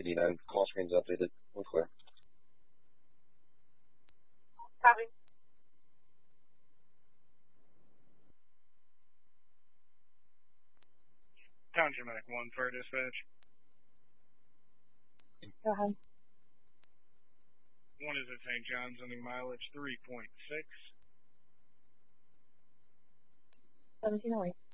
89. Call screen's updated. We're clear. Copy. Township Medic 1 for dispatch. Go ahead. 1 is at St. John's, ending mileage 3.6. 1708.